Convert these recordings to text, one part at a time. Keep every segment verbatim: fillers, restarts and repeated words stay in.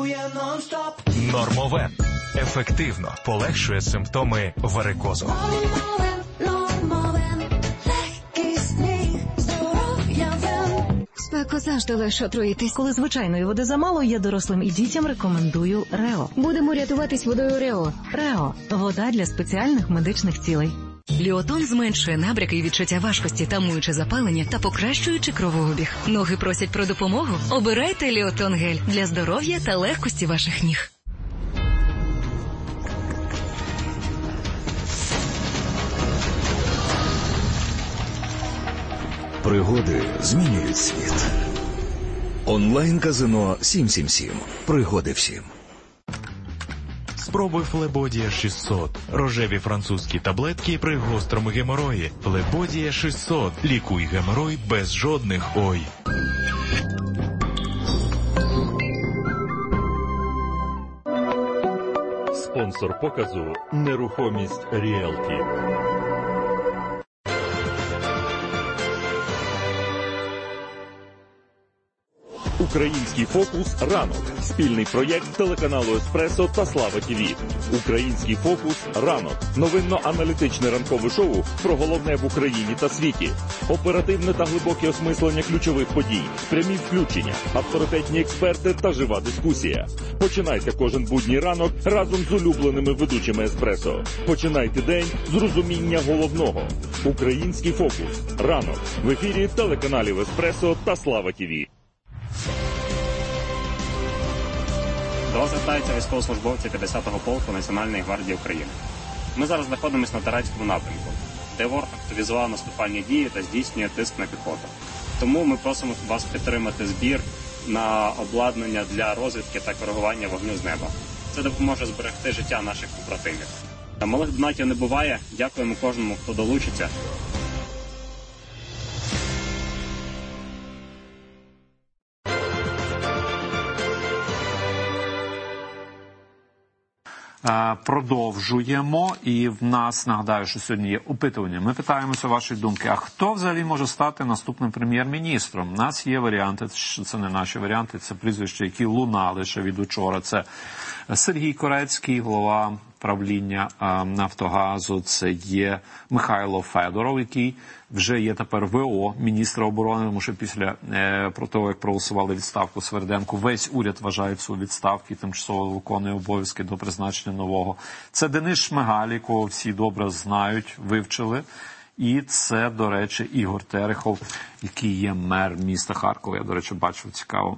працює нон-стоп. Нормовен ефективно полегшує симптоми варикозу. Спеку завжди легше отруїтись. Коли звичайної води замало, я дорослим і дітям рекомендую Рео. Будемо рятуватись водою Рео. Рео – вода для спеціальних медичних цілей. Ліотон зменшує набряки і відчуття важкості, тамуючи запалення та покращуючи кровообіг. Ноги просять про допомогу? Обирайте Ліотон гель для здоров'я та легкості ваших ніг. Пригоди змінюють світ. Онлайн-казино сім сім сім. Пригоди всім. Спробуй Флебодія шістсот. Рожеві французькі таблетки при гострому геморої. Флебодія шістсот. Лікуй геморой без жодних ой. Спонсор показу «Нерухомість Ріелті». Український фокус «Ранок» – спільний проєкт телеканалу «Еспресо» та «Слава ТІВІ». Український фокус «Ранок» – новинно-аналітичне ранкове шоу про головне в Україні та світі. Оперативне та глибоке осмислення ключових подій, прямі включення, авторитетні експерти та жива дискусія. Починайте кожен будній ранок разом з улюбленими ведучими «Еспресо». Починайте день з розуміння головного. Український фокус «Ранок» в ефірі телеканалів «Еспресо» та «Слава ТІВІ». До вас звертаються військовослужбовці п'ятдесятого полку Національної гвардії України. Ми зараз знаходимося на Тарацькому напрямку, де ворог активізував наступальні дії та здійснює тиск на піхоту. Тому ми просимо вас підтримати збір на обладнання для розвідки та коригування вогню з неба. Це допоможе зберегти життя наших побратимів. Та малих донатів не буває. Дякуємо кожному, хто долучиться. Продовжуємо, і в нас, нагадаю, що сьогодні є опитування. Ми питаємося вашої думки, а хто взагалі може стати наступним прем'єр-міністром? У нас є варіанти, що це не наші варіанти, це прізвища, які лунали ще від учора. Це Сергій Корецький, голова правління Нафтогазу, це є Михайло Федоров, який вже є тепер ВО, міністра оборони, тому що після е, про того, як проголосували відставку Сверденку, весь уряд вважає цю відставку і тимчасово виконує обов'язки до призначення нового. Це Денис Шмигаль, якого всі добре знають, вивчили. І це, до речі, Ігор Терехов, який є мер міста Харкова. Я, до речі, бачив цікаво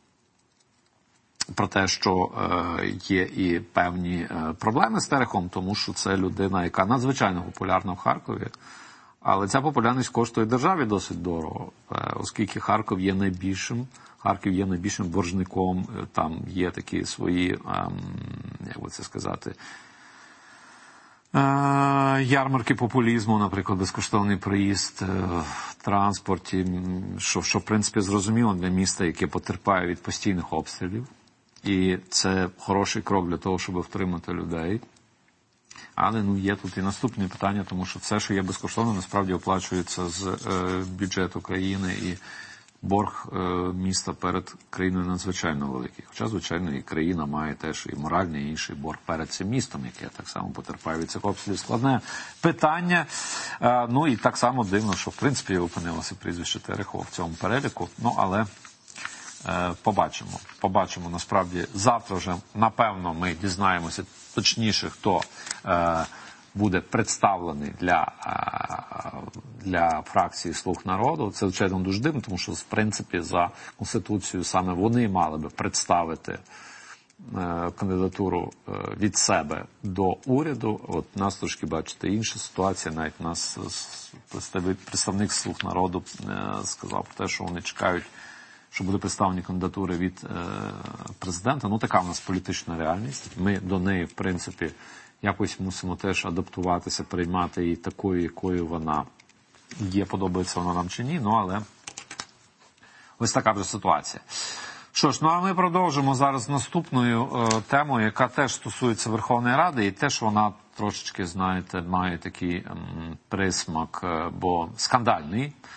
про те, що е, є і певні е, проблеми з Терехом, тому що це людина, яка надзвичайно популярна в Харкові. Але ця популярність коштує державі досить дорого, е, оскільки Харків є найбільшим, Харків є найбільшим боржником, е, там є такі свої, е, як би це сказати, е, ярмарки популізму, наприклад, безкоштовний проїзд е, в транспорті, що, що, в принципі, зрозуміло для міста, яке потерпає від постійних обстрілів. І це хороший крок для того, щоб втримати людей. Але ну, є тут і наступні питання, тому що все, що є безкоштовно, насправді оплачується з е, бюджету країни, і борг е, міста перед країною надзвичайно великий. Хоча, звичайно, і країна має теж і моральний, і інший борг перед цим містом, яке так само потерпає від цих обстрілів. Складне питання. Е, ну і так само дивно, що в принципі опинилося прізвище Терехова в цьому переліку. Ну, але побачимо. Побачимо, насправді, завтра вже, напевно, ми дізнаємося точніше, хто е, буде представлений для, е, для фракції «Слуг народу». Це, звичайно, дуже дивно, тому що, в принципі, за Конституцією саме вони мали би представити е, кандидатуру е, від себе до уряду. От у нас трошки, бачите, інша ситуація. Навіть у нас представник «Слуг народу» е, сказав про те, що вони чекають, що буде представлені кандидатури від е, президента. Ну, така в нас політична реальність. Ми до неї, в принципі, якось мусимо теж адаптуватися, приймати її такою, якою вона є, подобається вона нам чи ні. Ну, але ось така вже ситуація. Що ж, ну а ми продовжимо зараз наступною е, темою, яка теж стосується Верховної Ради, і теж вона трошечки, знаєте, має такий ем, присмак, е, бо скандальний.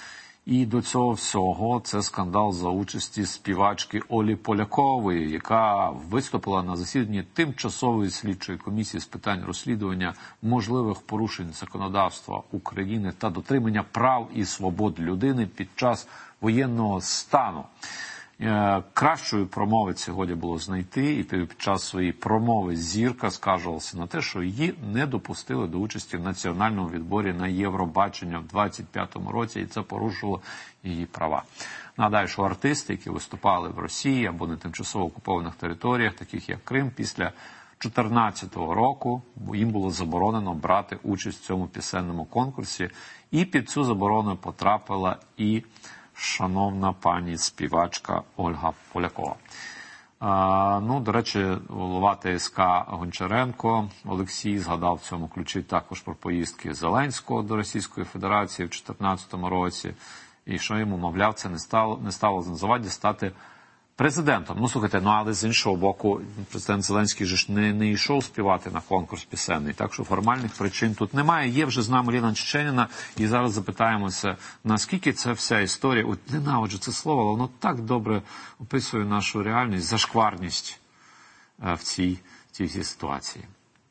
І до цього всього це скандал за участі співачки Олі Полякової, яка виступила на засіданні Тимчасової слідчої комісії з питань розслідування можливих порушень законодавства України та дотримання прав і свобод людини під час воєнного стану. Кращої промови сьогодні було знайти, і під час своєї промови зірка скаржилася на те, що її не допустили до участі в національному відборі на Євробачення в двадцять п'ятому році, і це порушило її права. Нагадаю, що артисти, які виступали в Росії або на тимчасово окупованих територіях, таких як Крим, після дві тисячі чотирнадцятого року їм було заборонено брати участь в цьому пісенному конкурсі, і під цю заборону потрапила і шановна пані співачка Ольга Полякова. А, ну, до речі, голова ТСК Гончаренко Олексій згадав в цьому ключі також про поїздки Зеленського до Російської Федерації в дві тисячі чотирнадцятому році, і що йому, мовляв, це не стало, не стало на заваді стати президентом. Ну, слухайте, ну, але з іншого боку, президент Зеленський же ж не, не йшов співати на конкурс пісенний, так що формальних причин тут немає. Є вже з нами Ліна Чеченіна, і зараз запитаємося, наскільки це вся історія, от ненавиджу це слово, але воно так добре описує нашу реальність, зашкварність в цій, цій всій ситуації.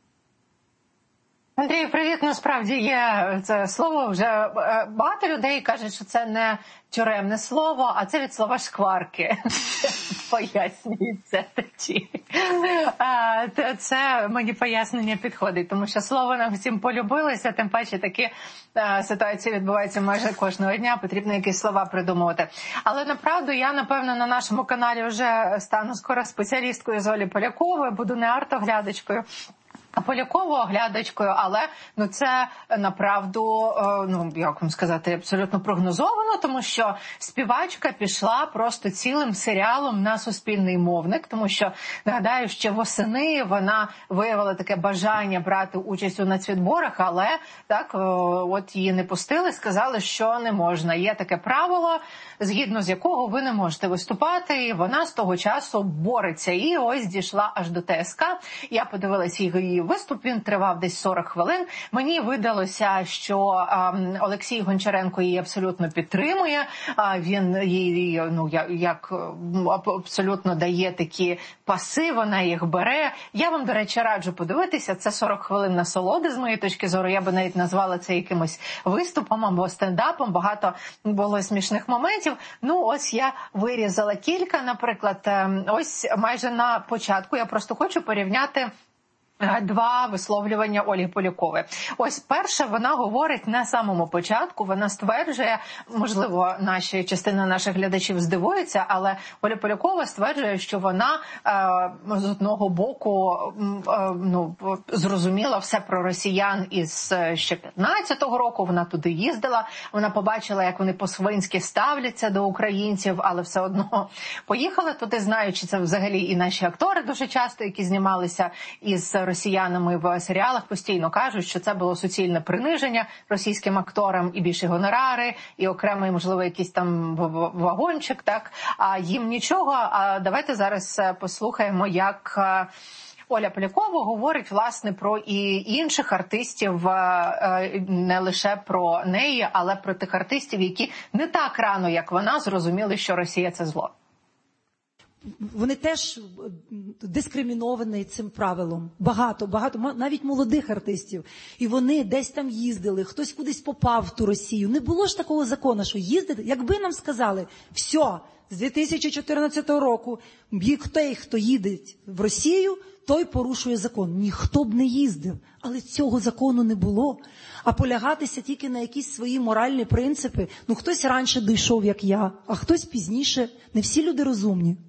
Андрій, привіт. Насправді є це слово, вже багато людей кажуть, що це не тюремне слово, а це від слова шкварки. Пояснюється тоді. Це мені пояснення підходить, тому що слово нам всім полюбилося, тим паче такі ситуації відбуваються майже кожного дня, потрібно якісь слова придумувати. Але направду я, напевно, на нашому каналі вже стану скоро спеціалісткою з Олі Полякової, буду не артоглядачкою, Поляковою оглядачкою, але ну це направду, ну як вам сказати, абсолютно прогнозовано, тому що співачка пішла просто цілим серіалом на суспільний мовник, тому що, нагадаю, ще восени вона виявила таке бажання брати участь у нацвідборах, але так от її не пустили, сказали, що не можна. Є таке правило, згідно з якого ви не можете виступати, і вона з того часу бореться. І ось дійшла аж до ТСК. Я подивилася її виступ, він тривав десь сорок хвилин. Мені видалося, що а, Олексій Гончаренко її абсолютно підтримує. А, він їй, ну, як абсолютно дає такі паси, вона їх бере. Я вам, до речі, раджу подивитися. Це сорок хвилин насолоди, з моєї точки зору. Я би навіть назвала це якимось виступом або стендапом. Багато було смішних моментів. Ну, ось я вирізала кілька. Наприклад, ось майже на початку я просто хочу порівняти два висловлювання Ольги Полякової. Ось перше, вона говорить на самому початку, вона стверджує, можливо, наші частина наших глядачів здивується, але Оля Полякова стверджує, що вона е, з одного боку е, ну, зрозуміла все про росіян із ще п'ятнадцятого року, вона туди їздила, вона побачила, як вони по-свинськи ставляться до українців, але все одно поїхала туди, знаючи це взагалі і наші актори дуже часто, які знімалися із росіянами в серіалах, постійно кажуть, що це було суцільне приниження російським акторам, і більші гонорари, і окремий, можливо, якийсь там вагончик, так, а їм нічого. А давайте зараз послухаємо, як Оля Полякова говорить, власне, про і інших артистів, не лише про неї, але про тих артистів, які не так рано, як вона, зрозуміли, що Росія – це зло. Вони теж дискриміновані цим правилом. Багато, багато, навіть молодих артистів. І вони десь там їздили, хтось кудись попав в ту Росію. Не було ж такого закону, що їздити. Якби нам сказали, все, з дві тисячі чотирнадцятого року той, хто їде в Росію, той порушує закон. Ніхто б не їздив. Але цього закону не було. А полягатися тільки на якісь свої моральні принципи. Ну, хтось раніше дійшов, як я, а хтось пізніше. Не всі люди розумні.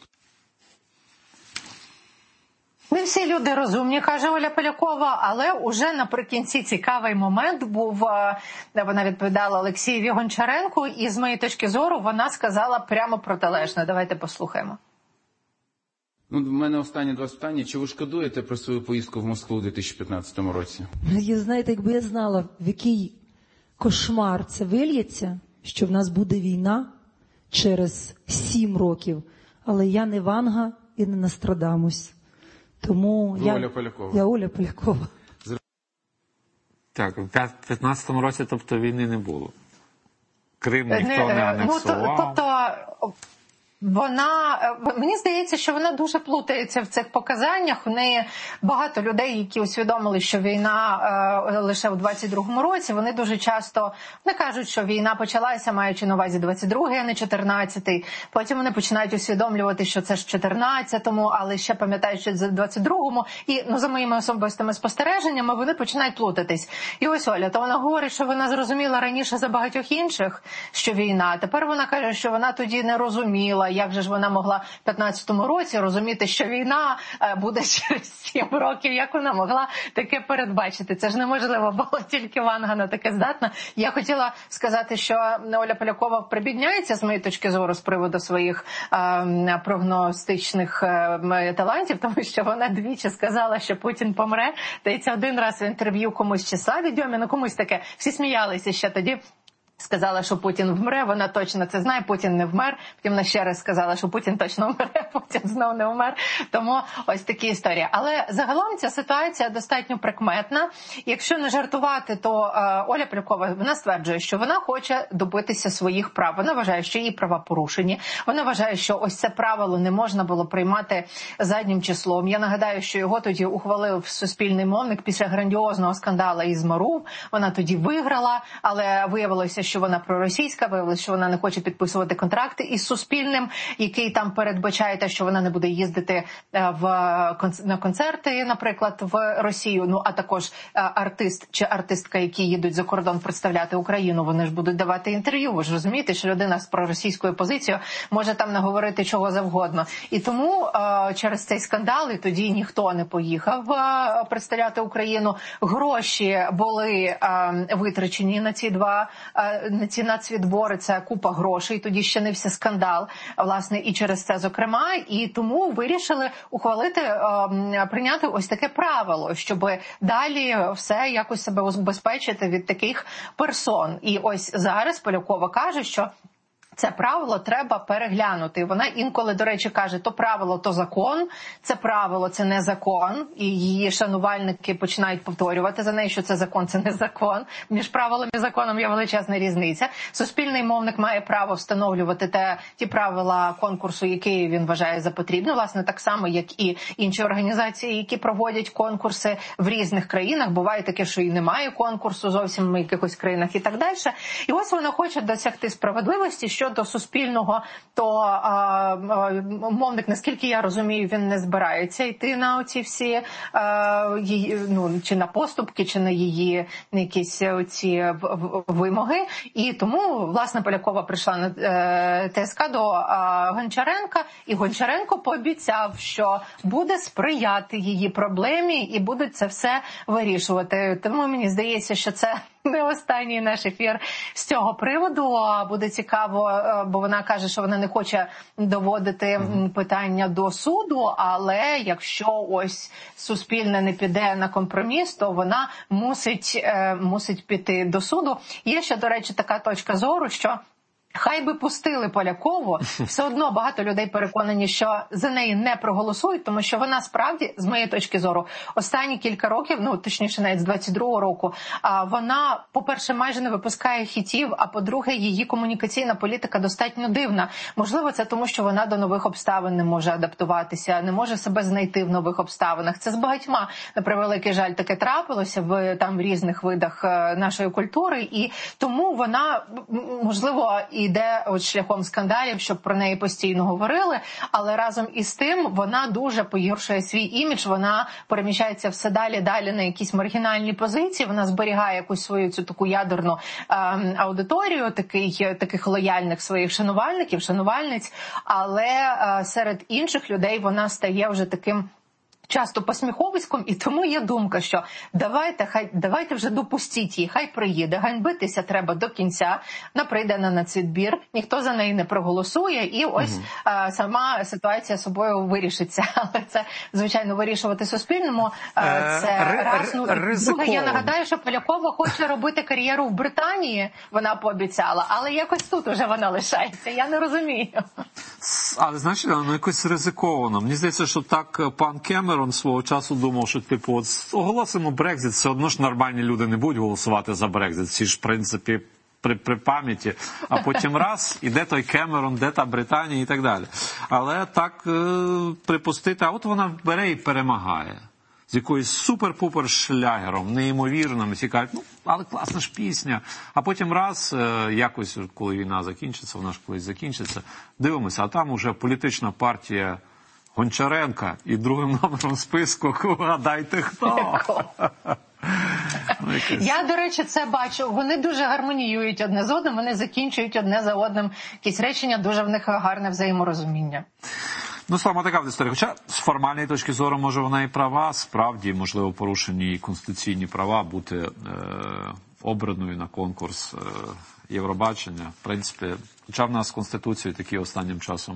Не всі люди розумні, каже Оля Полякова, але уже наприкінці цікавий момент був, де вона відповідала Олексієві Гончаренку, і з моєї точки зору вона сказала прямо протилежне. Давайте послухаємо. Ну, в мене останні два питання. Чи ви шкодуєте про свою поїздку в Москву у дві тисячі п'ятнадцятому році? Я, знаєте, якби я знала, в який кошмар це вильється, що в нас буде війна через сім років, але я не Ванга і не Нострадамус. Тому я Оля Полякова. Я Оля Полякова. Так, в п'ятнадцятому році, тобто, війни не було. Крим ніхто не анексував. Ну, тобто, вона, мені здається, що вона дуже плутається в цих показаннях. В неї багато людей, які усвідомили, що війна е, лише в двадцять другому році, вони дуже часто не кажуть, що війна почалася, маючи на увазі двадцять другий, а не чотирнадцятий. Потім вони починають усвідомлювати, що це ж в чотирнадцятому, але ще пам'ятають, що це в двадцять другому. І, ну, за моїми особистими спостереженнями, вони починають плутатись. І ось Оля, то вона говорить, що вона зрозуміла раніше за багатьох інших, що війна. Тепер вона каже, що вона тоді не розуміла, як же ж вона могла в п'ятнадцятому році розуміти, що війна буде через сім років, як вона могла таке передбачити. Це ж неможливо було, тільки Ванга на таке здатна. Я хотіла сказати, що Оля Полякова прибідняється, з моєї точки зору, з приводу своїх е, прогностичних е, талантів, тому що вона двічі сказала, що Путін помре. Дається один раз в інтерв'ю комусь чи Славі Дьоміну, комусь таке. Всі сміялися ще тоді. Сказала, що Путін вмре, вона точно це знає, Путін не вмер. Потім вона ще раз сказала, що Путін точно вмре, Путін знов не вмер. Тому ось такі історії. Але загалом ця ситуація достатньо прикметна. Якщо не жартувати, то е, Оля Полякова, вона стверджує, що вона хоче добитися своїх прав. Вона вважає, що її права порушені. Вона вважає, що ось це правило не можна було приймати заднім числом. Я нагадаю, що його тоді ухвалив суспільний мовник після грандіозного скандалу із МАРУ. Вона тоді виграла, але виявилося, що вона проросійська, виявилося, що вона не хоче підписувати контракти із Суспільним, який там передбачає те, що вона не буде їздити в, на концерти, наприклад, в Росію. Ну, а також артист чи артистка, які їдуть за кордон представляти Україну, вони ж будуть давати інтерв'ю. Ви ж розумієте, що людина з проросійською позицією може там наговорити чого завгодно. І тому через цей скандал і тоді ніхто не поїхав представляти Україну. Гроші були витрачені на ці два на ці нацвідбори, це купа грошей, тоді ще не все скандал, власне, і через це, зокрема, і тому вирішили ухвалити, прийняти ось таке правило, щоб далі все якось себе убезпечити від таких персон. І ось зараз Полякова каже, що це правило треба переглянути. Вона інколи, до речі, каже, то правило, то закон, це правило, це не закон. І її шанувальники починають повторювати за нею, що це закон, це не закон. Між правилом і законом є величезна різниця. Суспільний мовник має право встановлювати те, ті правила конкурсу, які він вважає за потрібне. Власне, так само, як і інші організації, які проводять конкурси в різних країнах. Буває таке, що і немає конкурсу зовсім в якихось країнах і так далі. І ось вона хоче досягти справедливості, що до Суспільного, то а, а, мовник, наскільки я розумію, він не збирається йти на оці всі, а, її, ну, чи на поступки, чи на її на якісь оці вимоги. І тому, власне, Полякова прийшла на е, ТСК до а, Гончаренка, і Гончаренко пообіцяв, що буде сприяти її проблемі і буде це все вирішувати. Тому мені здається, що це не останній наш ефір з цього приводу. Буде цікаво, бо вона каже, що вона не хоче доводити питання до суду, але якщо ось Суспільне не піде на компроміс, то вона мусить, мусить піти до суду. Є ще, до речі, така точка зору, що хай би пустили Полякову, все одно багато людей переконані, що за неї не проголосують, тому що вона справді, з моєї точки зору, останні кілька років, ну точніше навіть з двадцять другого року, вона, по-перше, майже не випускає хітів, а по-друге, її комунікаційна політика достатньо дивна. Можливо, це тому, що вона до нових обставин не може адаптуватися, не може себе знайти в нових обставинах. Це з багатьма, на превеликий жаль, таке трапилося в там в різних видах нашої культури, і тому вона, можливо, йде от шляхом скандалів, щоб про неї постійно говорили, але разом із тим вона дуже погіршує свій імідж, вона переміщається все далі-далі на якісь маргінальні позиції, вона зберігає якусь свою цю таку ядерну е, аудиторію, такий, таких лояльних своїх шанувальників, шанувальниць, але е, серед інших людей вона стає вже таким часто посміховиськом, і тому є думка, що давайте, хай, давайте вже допустіть її, хай приїде, ганьбитися треба до кінця, вона прийде на нацвідбір, ніхто за неї не проголосує, і ось угу. а, сама ситуація собою вирішиться. Але це, звичайно, вирішувати Суспільному, а, це раз. Ну, друге, я нагадаю, що Полякова хоче робити кар'єру в Британії, вона пообіцяла, але якось тут уже вона лишається, я не розумію. Але, знаєш, ну, якось ризиковано. Мені здається, що так пан Кемерон свого часу думав, що, типу, от оголосимо Брекзит, все одно ж нормальні люди не будуть голосувати за Брекзит. Всі ж, в принципі, при, при пам'яті, а потім раз, і де той Кемерон, де та Британія і так далі. Але так е, припустити, а от вона бере і перемагає. З якоюсь супер-пупер шлягером, неймовірним, всі кажуть, ну, але класна ж пісня. А потім раз, е, якось, коли війна закінчиться, вона ж колись закінчиться, дивимося, а там уже політична партія Гончаренка і другим номером списку, гадайте хто. Я, до речі, це бачу. Вони дуже гармоніюють одне з одним, вони закінчують одне за одним якісь речення, дуже в них гарне взаєморозуміння. Ну, саме така в історії. Хоча з формальної точки зору, може, вона і права, справді, можливо, порушені конституційні права бути е, обраною на конкурс е, Євробачення. В принципі, хоча в нас з Конституцією такі останнім часом,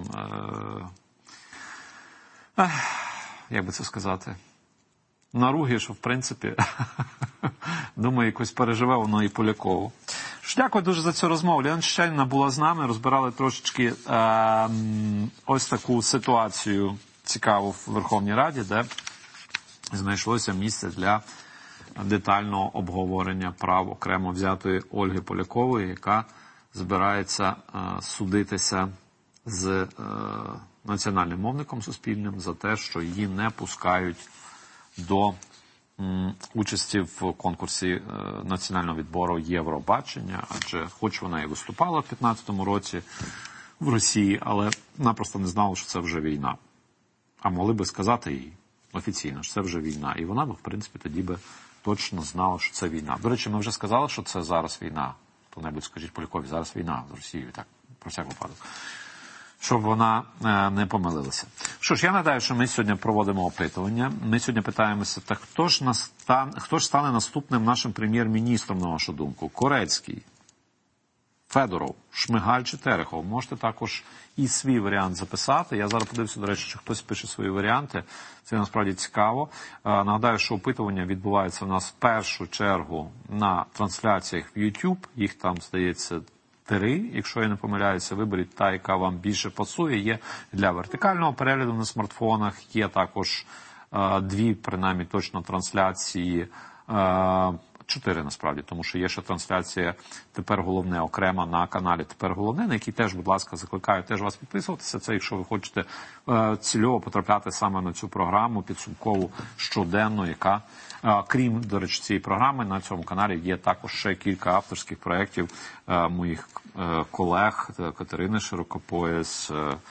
е, е, як би це сказати, наруги, що, в принципі, думаю, якось переживе воно і Полякову. Дякую дуже за цю розмову. Лена Чеченіна була з нами, розбирали трошечки е, ось таку ситуацію цікаву в Верховній Раді, де знайшлося місце для детального обговорення прав окремо взятої Ольги Полякової, яка збирається е, судитися з е, національним мовником суспільним за те, що її не пускають до участі в конкурсі е, національного відбору Євробачення, адже хоч вона і виступала в п'ятнадцятому році в Росії, але напросто не знала, що це вже війна. А могли би сказати їй офіційно, що це вже війна. І вона б, в принципі, тоді би точно знала, що це війна. До речі, ми вже сказали, що це зараз війна. Хто-небудь скажіть Полякові, зараз війна з Росією, так, про всяк випадок. Щоб вона е, не помилилася. Що ж, я нагадаю, що ми сьогодні проводимо опитування. Ми сьогодні питаємося, так хто ж, настан... хто ж стане наступним нашим прем'єр-міністром, на вашу думку? Корецький, Федоров, Шмигаль чи Терехов? Можете також і свій варіант записати. Я зараз подивлюся, до речі, чи хтось пише свої варіанти. Це насправді цікаво. Е, нагадаю, що опитування відбувається у нас в першу чергу на трансляціях в YouTube. Їх там, здається, три, якщо я не помиляюся, виберіть та, яка вам більше пасує. Є для вертикального перегляду на смартфонах, є також е, дві, принаймні, точно трансляції, е, чотири насправді, тому що є ще трансляція «Тепер головне» окремо на каналі «Тепер головне», на який теж, будь ласка, закликаю теж вас підписуватися. Це якщо ви хочете е, цільово потрапляти саме на цю програму підсумкову щоденно, яка, е, крім, до речі, цієї програми, на цьому каналі є також ще кілька авторських проєктів е, моїх е, колег Катерини Широкопояс, е, е,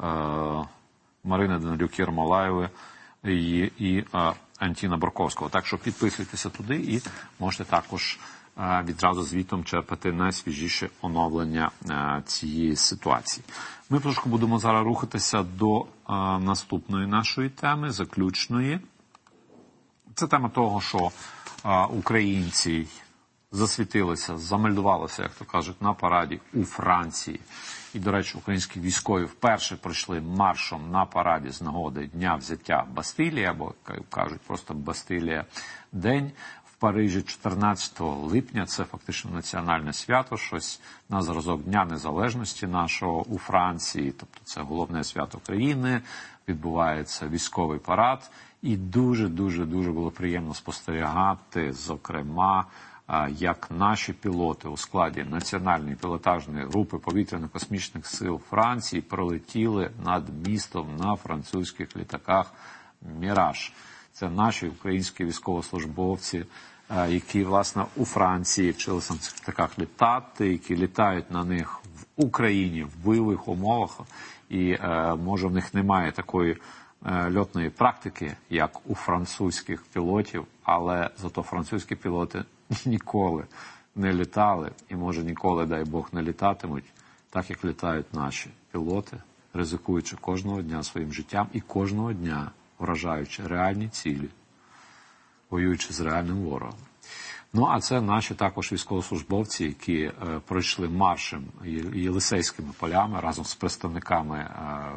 Марини Данилюк-Єрмолаєви і, і е, Антіна Борковського. Так що підписуйтеся туди і можете також е, відразу звітом черпати найсвіжіше оновлення е, цієї ситуації. Ми трошки будемо зараз рухатися до е, наступної нашої теми, заключної. Це тема того, що е, українці засвітилися, замельдувалися, як то кажуть, на параді у Франції. І, до речі, українські військові вперше пройшли маршом на параді з нагоди Дня взяття Бастилії, або, кажуть, просто Бастилія день. В Парижі чотирнадцятого липня, це фактично національне свято, щось на зразок Дня Незалежності нашого у Франції, тобто це головне свято країни, відбувається військовий парад. І дуже-дуже-дуже було приємно спостерігати, зокрема, як наші пілоти у складі Національної пілотажної групи повітряно-космічних сил Франції пролетіли над містом на французьких літаках «Міраж». Це наші українські військовослужбовці, які, власне, у Франції вчилися на цих літаках літати, які літають на них в Україні в бойових умовах. І, може, в них немає такої льотної практики, як у французьких пілотів, але зато французькі пілоти ніколи не літали і, може, ніколи, дай Бог, не літатимуть, так як літають наші пілоти, ризикуючи кожного дня своїм життям і кожного дня вражаючи реальні цілі, воюючи з реальним ворогом. Ну, а це наші також військовослужбовці, які е, пройшли маршем Єлисейськими полями разом з представниками е,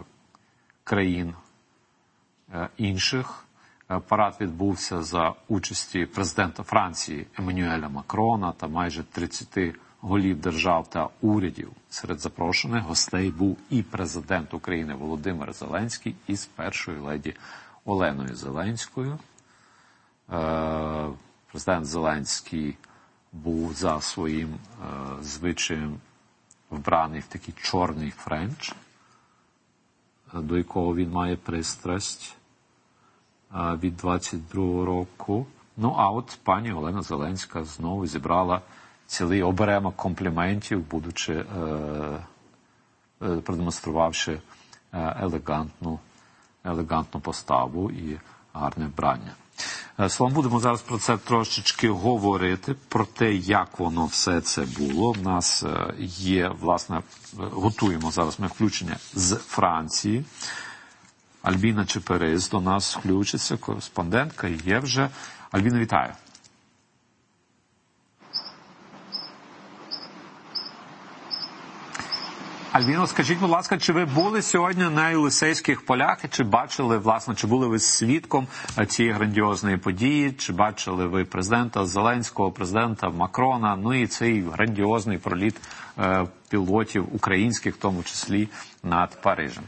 країн е, інших. Парад відбувся за участі президента Франції Еммануеля Макрона та майже тридцяти голів держав та урядів. Серед запрошених гостей був і президент України Володимир Зеленський із першою леді Оленою Зеленською. Президент Зеленський був за своїм е, звичаєм вбраний в такий чорний френч, до якого він має пристрасть е, від двадцять другого року. Ну, а от пані Олена Зеленська знову зібрала цілий оберемок компліментів, будучи, е, е, продемонструвавши е, елегантну, елегантну поставу і гарне вбрання. Е, словом, будемо зараз про це трошечки говорити, про те, як воно все це було. В нас е, є, власне, готуємо зараз ми включення з Франції. Альбіна Чеперис до нас включиться, кореспондентка, є вже. Альбіна, вітаю. Альбіно, скажіть, будь ласка, чи ви були сьогодні на Єлисейських полях, чи бачили, власне, чи були ви свідком цієї грандіозної події, чи бачили ви президента Зеленського, президента Макрона, ну і цей грандіозний проліт е, пілотів українських, в тому числі, над Парижем?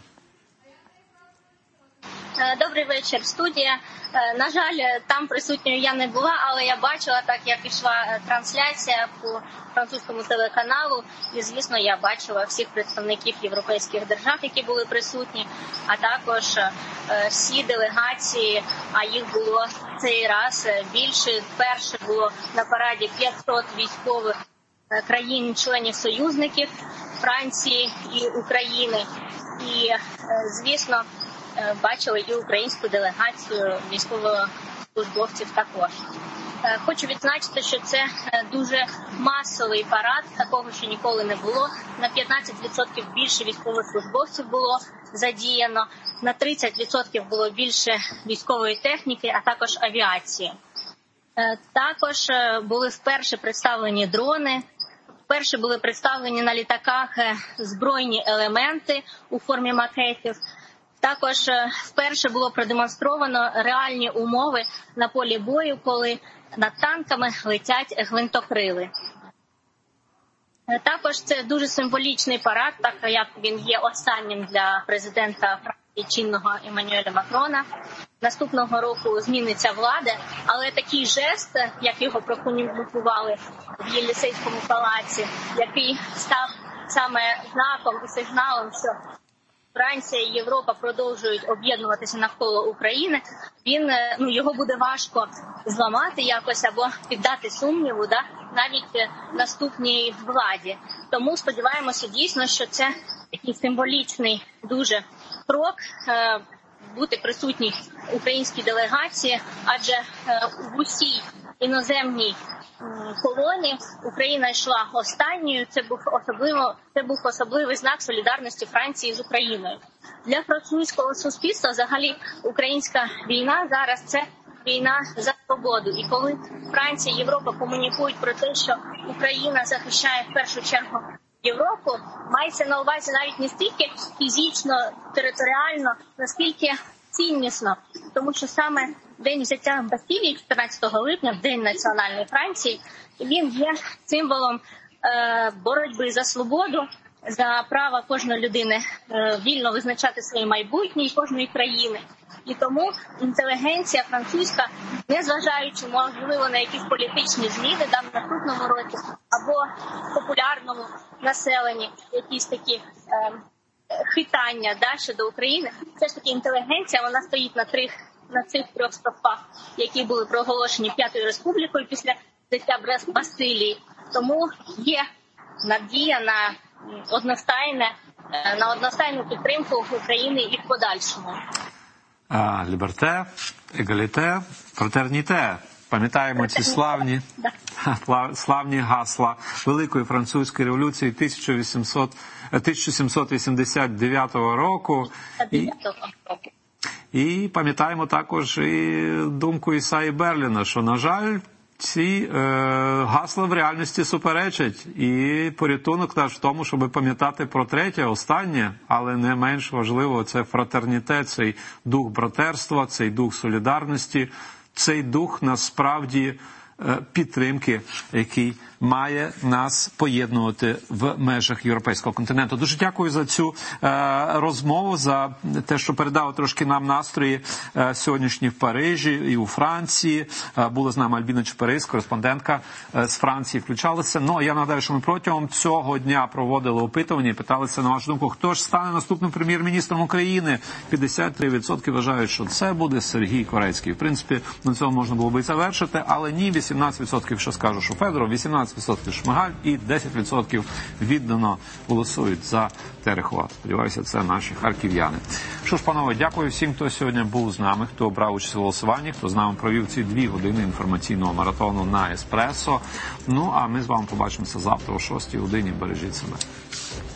Добрий вечір, студія. На жаль, там присутньою я не була, але я бачила, так як ішла трансляція по французькому телеканалу, і, звісно, я бачила всіх представників європейських держав, які були присутні, а також всі делегації, а їх було цей раз більше. Перше було на параді п'ятсот військових країн-членів союзників Франції і України. І, звісно, бачили і українську делегацію військовослужбовців також. Хочу відзначити, що це дуже масовий парад, такого ще ніколи не було. На п'ятнадцять відсотків більше військовослужбовців було задіяно, на тридцять відсотків було більше військової техніки, а також авіації. Також були вперше представлені дрони, вперше були представлені на літаках збройні елементи у формі макетів. Також вперше було продемонстровано реальні умови на полі бою, коли над танками летять гвинтокрили. Також це дуже символічний парад, так як він є останнім для президента Франції чинного Еммануеля Макрона. Наступного року зміниться влада, але такий жест, як його прокомунікували в Єлисейському палаці, який став саме знаком і сигналом, що Франція і Європа продовжують об'єднуватися навколо України, він, ну, його буде важко зламати якось або піддати сумніву, да, навіть наступній владі. Тому сподіваємося дійсно, що це такий символічний дуже крок е, бути присутній українській делегації, адже е, в усій іноземній колоні Україна йшла останньою. Це був особливо це був особливий знак солідарності Франції з Україною. Для французького суспільства взагалі українська війна зараз це війна за свободу. І коли Франція і Європа комунікують про те, що Україна захищає в першу чергу Європу, мається на увазі навіть не стільки фізично, територіально, наскільки ціннісно, тому що саме День взяття Бастилії, чотирнадцятого липня, День національної Франції, він є символом е, боротьби за свободу, за право кожної людини е, вільно визначати своє майбутнє і кожної країни. І тому інтелігенція французька, незважаючи, можливо, на якісь політичні зміни там в наступному році, або популярному населенні, якісь такі е, хитання да, щодо України, все ж таки інтелігенція, вона стоїть на трьох на цих трьох стовпах, які були проголошені П'ятою Республікою після взяття Бастилії. Тому є надія на одностайне, на одностайну підтримку України і в подальшому. Ліберте, егаліте, фратерніте. Пам'ятаємо ці славні, славні гасла Великої французької революції тисяча сімсот вісімдесят дев'ятого року. І... І пам'ятаємо також і думку Ісаї Берліна, що, на жаль, ці е, гасла в реальності суперечать. І порятунок наш в тому, щоб пам'ятати про третє, останнє, але не менш важливо, це фратерніте, цей дух братерства, цей дух солідарності, цей дух насправді підтримки, який має нас поєднувати в межах європейського континенту. Дуже дякую за цю е, розмову, за те, що передали трошки нам настрої е, сьогоднішні в Парижі і у Франції. Е, була з нами Альбіна Чепарис, кореспондентка е, з Франції, включалася. Ну, я нагадаю, що ми протягом цього дня проводили опитування і питалися, на вашу думку, хто ж стане наступним прем'єр-міністром України. п'ятдесят три відсотки вважають, що це буде Сергій Корецький. В принципі, на цьому можна було би і завершити, але ні, вісімнадцять відсотків, що скажу, що Федоров, вісімнадцять відсотків Шмигаль і десять відсотків віддано голосують за Терехова. Сподіваюся, це наші харків'яни. Що ж, панове, дякую всім, хто сьогодні був з нами, хто брав участь у голосуванні, хто з нами провів ці дві години інформаційного маратону на Еспресо. Ну, а ми з вами побачимося завтра о шостій годині. Бережіть себе.